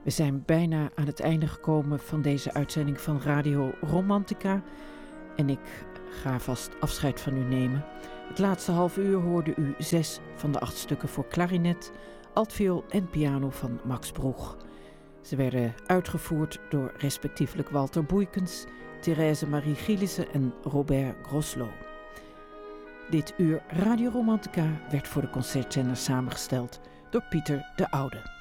We zijn bijna aan het einde gekomen van deze uitzending van Radio Romantica. En ik ga vast afscheid van u nemen. Het laatste half uur hoorde u 6 van de 8 stukken voor klarinet, altviool en piano van Max Broeg. Ze werden uitgevoerd door respectievelijk Walter Boeikens, Thérèse Marie Gielissen en Robert Groslo. Dit uur Radio Romantica werd voor de concertzender samengesteld door Pieter de Oude.